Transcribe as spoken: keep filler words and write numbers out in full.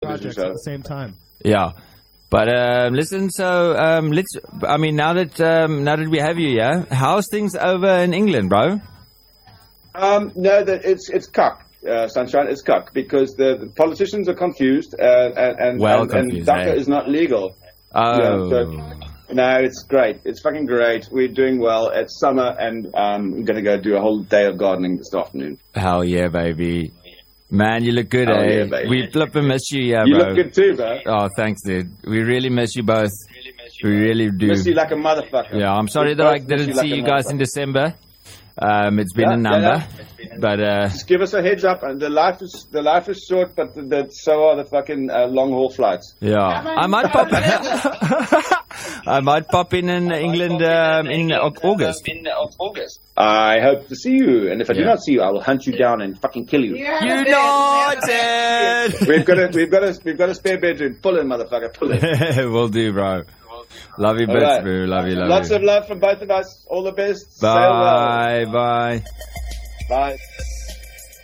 television show at the same time. Yeah. But um, listen, so um, let's. I mean, now that um, now that we have you, yeah, how's things over in England, bro? Um, no, that it's it's cuck, uh, sunshine. It's cuck because the, the politicians are confused, uh, and and well and, confused, and DACA eh? is not legal. Oh, Yeah, so, no, it's great. It's fucking great. We're doing well. It's summer, and um, I'm gonna go do a whole day of gardening this afternoon. hell yeah, baby. Man, you look good, Hell eh? yeah, baby. We flippin' miss you, yeah, You bro. look good too, bro. Oh, thanks, dude. We really miss you both. We really do. Miss you like a motherfucker. Yeah, I'm sorry We that I both miss didn't like see a you guys motherfucker. in December. Um, it's been Yeah, a yeah, number, yeah. but uh, Just give us a heads up. And the life is the life is short, but the, the, so are the fucking uh, long haul flights. yeah, I might pop. I might pop in in England um, in Au- August. In August. I hope to see you, and if I do Yeah. not see you, I will hunt you down and fucking kill you. United. We've got a we've got a we've got a spare bedroom. Pull in, motherfucker. Pull in. Will do, bro. Love you, All bits, right. bro. Love you, love Lots you. of love from both of us. All the best. Sail well. Bye, bye. Bye.